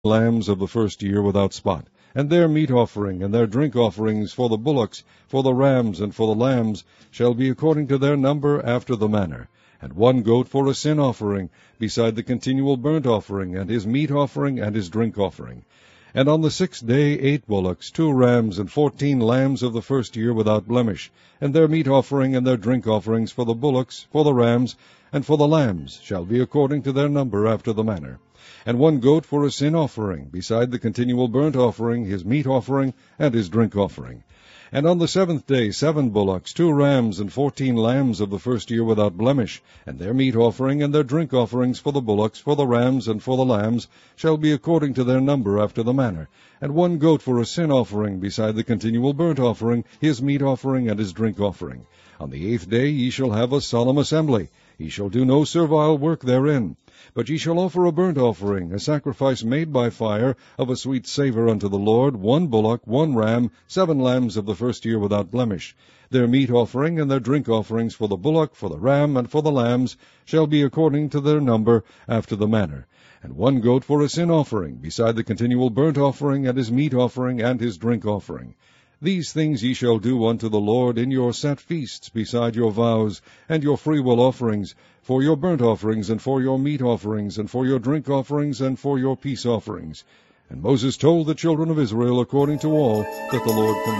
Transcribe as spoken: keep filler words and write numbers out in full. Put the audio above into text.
lambs of the first year without spot, and their meat offering and their drink offerings for the bullocks, for the rams, and for the lambs shall be according to their number after the manner, and one goat for a sin offering, beside the continual burnt offering, and his meat offering, and his drink offering. And on the sixth day eight bullocks, two rams, and fourteen lambs of the first year without blemish, and their meat offering and their drink offerings for the bullocks, for the rams, and for the lambs shall be according to their number after the manner. And one goat for a sin offering, beside the continual burnt offering, his meat offering, and his drink offering. And on the seventh day seven bullocks, two rams, and fourteen lambs of the first year without blemish, and their meat offering and their drink offerings for the bullocks, for the rams, and for the lambs shall be according to their number after the manner. And one goat for a sin offering, beside the continual burnt offering, his meat offering, and his drink offering. On the eighth day ye shall have a solemn assembly. Ye shall do no servile work therein. But ye shall offer a burnt offering, a sacrifice made by fire, of a sweet savour unto the Lord, one bullock, one ram, seven lambs of the first year without blemish. Their meat offering and their drink offerings for the bullock, for the ram, and for the lambs shall be according to their number after the manner. And one goat for a sin offering, beside the continual burnt offering, and his meat offering, and his drink offering. These things ye shall do unto the Lord in your set feasts, beside your vows, and your freewill offerings, for your burnt offerings, and for your meat offerings, and for your drink offerings, and for your peace offerings. And Moses told the children of Israel according to all that the Lord commanded.